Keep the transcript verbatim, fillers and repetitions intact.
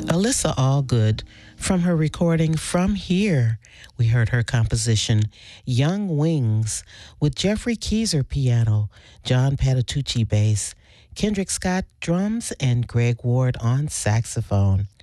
Alyssa Allgood, from her recording From Here, we heard her composition Young Wings with Jeffrey Keyser piano, John Patitucci bass, Kendrick Scott drums, and Greg Ward on saxophone.